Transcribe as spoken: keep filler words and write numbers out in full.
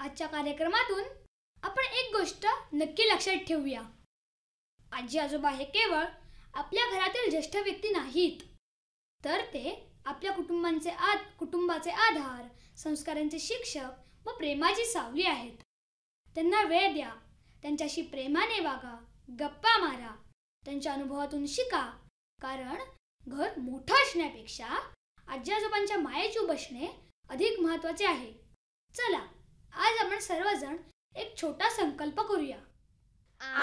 आजच्या कार्यक्रमातून आपण एक गोष्ट नक्की लक्षात ठेवूया. आजी आजोबा हे केवळ आपल्या घरातील ज्येष्ठ व्यक्ती नाहीत, तर ते आपल्या कुटुंबांचे आद कुटुंबाचे आधार, संस्कारांचे शिक्षक व प्रेमाची सावली आहेत. त्यांना वेळ द्या, त्यांच्याशी प्रेमाने वागा, गप्पा मारा, त्यांच्या अनुभवातून शिका. कारण घर मोठं असण्यापेक्षा आजी आजोबांच्या मायेची बसणे अधिक महत्त्वाचे आहे. चला, आज आपण सर्वजण एक छोटा संकल्प करूया.